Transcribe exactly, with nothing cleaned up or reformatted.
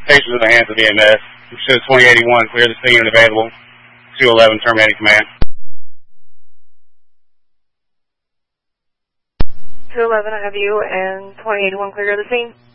Patients in the hands of E M S. Show twenty eighty-one, clear the scene and available. two eleven, terminating command. two eleven, I have you, and twenty eighty-one, clear the scene.